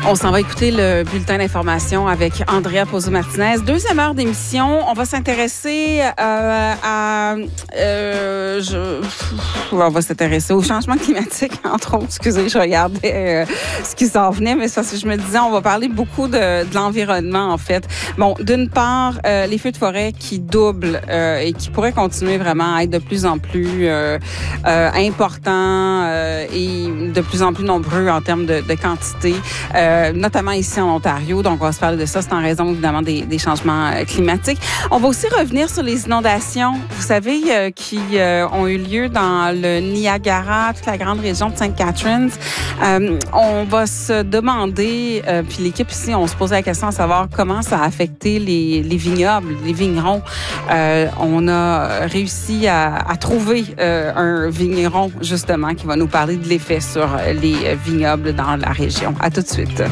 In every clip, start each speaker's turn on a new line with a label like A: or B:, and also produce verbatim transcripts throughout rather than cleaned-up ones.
A: On s'en va écouter le bulletin d'information avec Andrea Pozzo-Martinez. Deuxième heure d'émission, on va s'intéresser euh, à... Euh, je, on va s'intéresser au changement climatique, entre autres. Excusez, je regardais euh, ce qui s'en venait, mais c'est parce que je me disais, on va parler beaucoup de, de l'environnement, en fait. Bon, d'une part, euh, les feux de forêt qui doublent euh, et qui pourraient continuer vraiment à être de plus en plus euh, euh, importants euh, et de plus en plus nombreux en termes de, de quantité. Euh, notamment ici en Ontario. Donc, on va se parler de ça. C'est en raison, évidemment, des, des changements euh, climatiques. On va aussi revenir sur les inondations, vous savez, euh, qui euh, ont eu lieu dans le Niagara, toute la grande région de Saint Catharines. Euh, on va se demander, euh, puis l'équipe ici, on se posait la question à savoir comment ça a affecté les, les vignobles, les vignerons. Euh, on a réussi à, à trouver euh, un vigneron, justement, qui va nous parler de l'effet sur les vignobles dans la région. À tout de suite.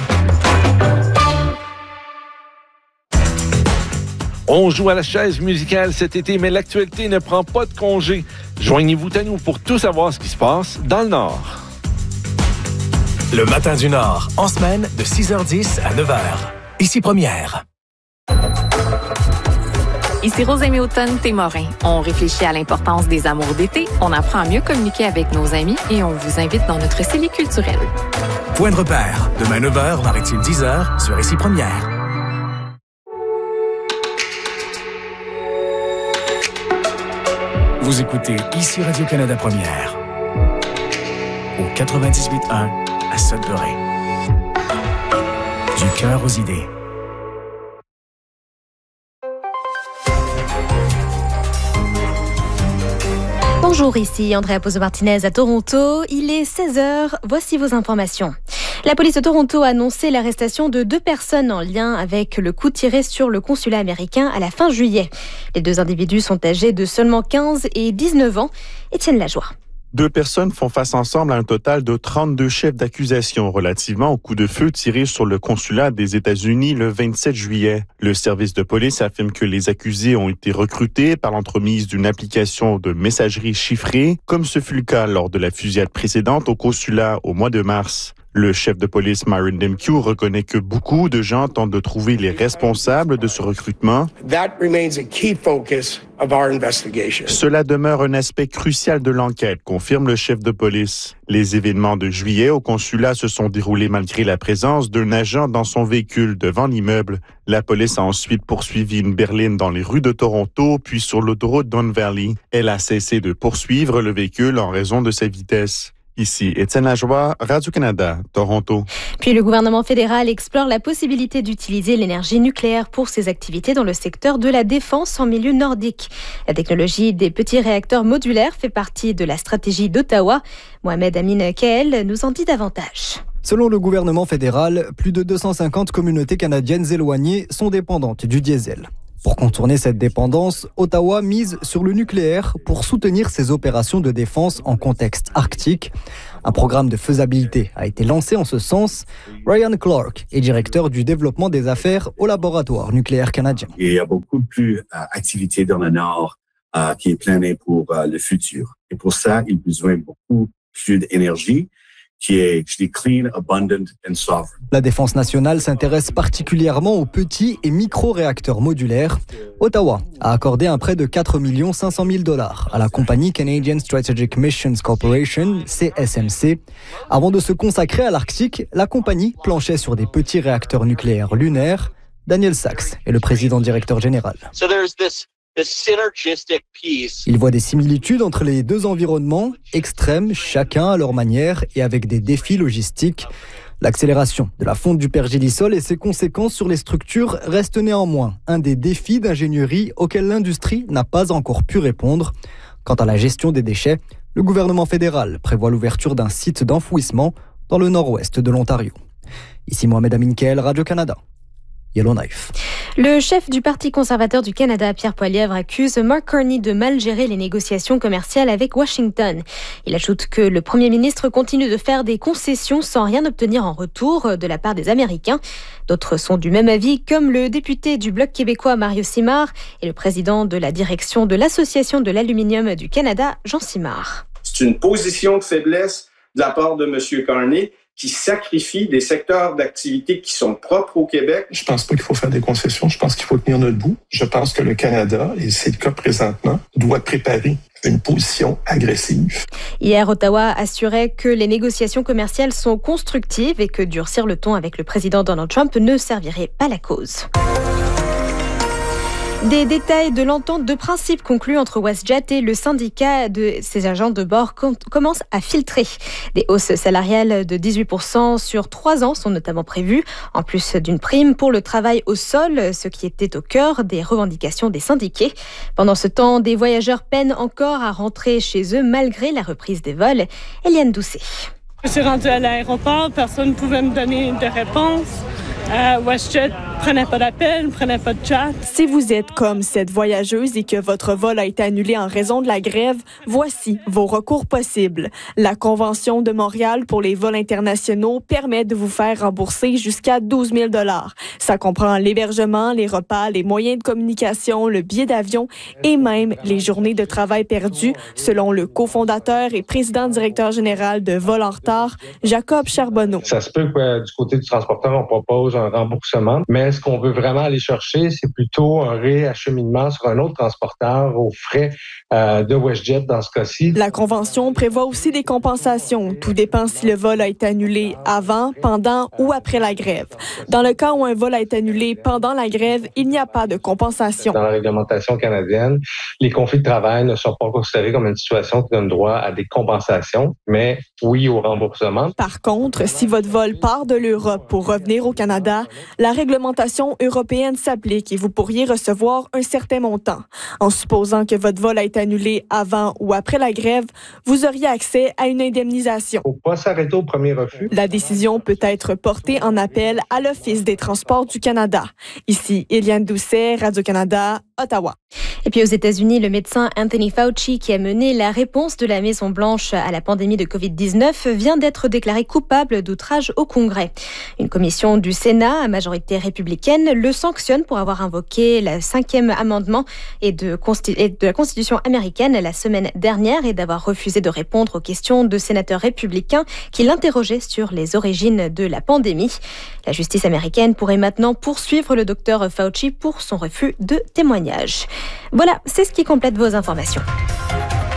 B: On joue à la chaise musicale cet été, mais l'actualité ne prend pas de congé. Joignez-vous à nous pour tout savoir ce qui se passe dans le Nord.
C: Le Matin du Nord, en semaine, de six heures dix à neuf heures. Ici Première.
D: Ici Rosemée Automne-Témorin. On réfléchit à l'importance des amours d'été, on apprend à mieux communiquer avec nos amis et on vous invite dans notre cellule culturelle.
C: Point de repère, demain neuf heures, Maritime dix heures, sur Ici Première. Vous écoutez Ici Radio-Canada Première, au quatre-vingt-dix-huit un à Sudbury. Du cœur aux idées.
E: Bonjour, ici Andrea Pozzo-Martinez à Toronto. Il est seize heures, voici vos informations. La police de Toronto a annoncé l'arrestation de deux personnes en lien avec le coup tiré sur le consulat américain à la fin juillet. Les deux individus sont âgés de seulement quinze et dix-neuf ans. Étienne Lajoie.
F: Deux personnes font face ensemble à un total de trente-deux chefs d'accusation relativement au coup de feu tiré sur le consulat des États-Unis le vingt-sept juillet. Le service de police affirme que les accusés ont été recrutés par l'entremise d'une application de messagerie chiffrée, comme ce fut le cas lors de la fusillade précédente au consulat au mois de mars. Le chef de police Myron Demkiw reconnaît que beaucoup de gens tentent de trouver les responsables de ce recrutement.
G: That remains a key focus of our investigation.
F: Cela demeure un aspect crucial de l'enquête, confirme le chef de police. Les événements de juillet au consulat se sont déroulés malgré la présence d'un agent dans son véhicule devant l'immeuble. La police a ensuite poursuivi une berline dans les rues de Toronto, puis sur l'autoroute Don Valley. Elle a cessé de poursuivre le véhicule en raison de sa vitesse. Ici, Étienne Lajoie, Radio-Canada, Toronto.
E: Puis le gouvernement fédéral explore la possibilité d'utiliser l'énergie nucléaire pour ses activités dans le secteur de la défense en milieu nordique. La technologie des petits réacteurs modulaires fait partie de la stratégie d'Ottawa. Mohamed Amin Kael nous en dit davantage.
H: Selon le gouvernement fédéral, plus de deux cent cinquante communautés canadiennes éloignées sont dépendantes du diesel. Pour contourner cette dépendance, Ottawa mise sur le nucléaire pour soutenir ses opérations de défense en contexte arctique. Un programme de faisabilité a été lancé en ce sens. Ryan Clark est directeur du développement des affaires au laboratoire nucléaire canadien.
I: Il y a beaucoup plus d'activités dans le Nord euh, qui est planée pour euh, le futur. Et pour ça, il a besoin de beaucoup plus d'énergie qui est, je dis, clean, abundant and sovereign.
H: La Défense nationale s'intéresse particulièrement aux petits et micro-réacteurs modulaires. Ottawa a accordé un prêt de quatre millions cinq cent mille dollars à la compagnie Canadian Strategic Missions Corporation, C S M C. Avant de se consacrer à l'Arctique, la compagnie planchait sur des petits réacteurs nucléaires lunaires. Daniel Sachs est le président directeur général.
J: So there's this
H: Il voit des similitudes entre les deux environnements, extrêmes, chacun à leur manière et avec des défis logistiques. L'accélération de la fonte du pergélisol et ses conséquences sur les structures restent néanmoins un des défis d'ingénierie auxquels l'industrie n'a pas encore pu répondre. Quant à la gestion des déchets, le gouvernement fédéral prévoit l'ouverture d'un site d'enfouissement dans le nord-ouest de l'Ontario. Ici Mohamed Amin Kael, Radio-Canada. Yellowknife.
E: Le chef du Parti conservateur du Canada, Pierre Poilievre, accuse Mark Carney de mal gérer les négociations commerciales avec Washington. Il ajoute que le premier ministre continue de faire des concessions sans rien obtenir en retour de la part des Américains. D'autres sont du même avis, comme le député du Bloc québécois Mario Simard et le président de la direction de l'Association de l'aluminium du Canada, Jean Simard.
K: C'est une position de faiblesse de la part de M. Carney
J: qui sacrifie des secteurs d'activité qui sont propres au Québec.
K: Je pense pas qu'il faut faire des concessions. Je pense qu'il faut tenir notre bout. Je pense que le Canada, et c'est le cas présentement, doit préparer une position agressive.
E: Hier, Ottawa assurait que les négociations commerciales sont constructives et que durcir le ton avec le président Donald Trump ne servirait pas la cause. Des détails de l'entente de principe conclue entre WestJet et le syndicat de ses agents de bord com- commencent à filtrer. Des hausses salariales de dix-huit pour cent sur trois ans sont notamment prévues, en plus d'une prime pour le travail au sol, ce qui était au cœur des revendications des syndiqués. Pendant ce temps, des voyageurs peinent encore à rentrer chez eux malgré la reprise des vols. Eliane Doucet.
L: Je suis rendue à l'aéroport, personne ne pouvait me donner de réponse. Euh, WestJet prenait pas d'appel, prenait pas de chat.
M: Si vous êtes comme cette voyageuse et que votre vol a été annulé en raison de la grève, voici vos recours possibles. La Convention de Montréal pour les vols internationaux permet de vous faire rembourser jusqu'à douze mille dollars. Ça comprend l'hébergement, les repas, les moyens de communication, le billet d'avion et même les journées de travail perdues, selon le cofondateur et président-directeur général de Vol en retard, Jacob Charbonneau.
N: Ça se peut que du côté du transporteur, on propose un remboursement, mais ce qu'on veut vraiment aller chercher, c'est plutôt un réacheminement sur un autre transporteur aux frais euh, de WestJet dans ce cas-ci.
M: La Convention prévoit aussi des compensations. Tout dépend si le vol a été annulé avant, pendant ou après la grève. Dans le cas où un vol a été annulé pendant la grève, il n'y a pas de compensation.
N: Dans la réglementation canadienne, les conflits de travail ne sont pas considérés comme une situation qui donne droit à des compensations, mais oui au remboursement.
M: Par contre, si votre vol part de l'Europe pour revenir au Canada, la réglementation européenne s'applique et vous pourriez recevoir un certain montant. En supposant que votre vol a été annulé avant ou après la grève, vous auriez accès à une indemnisation.
N: Il ne faut pas s'arrêter au premier refus.
M: La décision peut être portée en appel à l'Office des transports du Canada. Ici, Eliane Doucet, Radio-Canada, Ottawa.
E: Et puis aux États-Unis, le médecin Anthony Fauci, qui a mené la réponse de la Maison-Blanche à la pandémie de covid dix-neuf, vient d'être déclaré coupable d'outrage au Congrès. Une commission du Sénat, à majorité républicaine, le sanctionne pour avoir invoqué le cinquième amendement et de, consti- et de la Constitution américaine la semaine dernière et d'avoir refusé de répondre aux questions de sénateurs républicains qui l'interrogeaient sur les origines de la pandémie. La justice américaine pourrait maintenant poursuivre le docteur Fauci pour son refus de témoignage. Voilà, c'est ce qui complète vos informations.